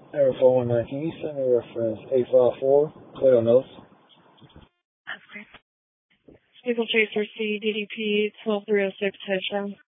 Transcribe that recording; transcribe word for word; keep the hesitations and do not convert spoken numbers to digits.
Air four one nine, can you send me reference eight five four, Cleo Nose? Okay. Vehicle Chaser C D D P twelve three oh six, headshot.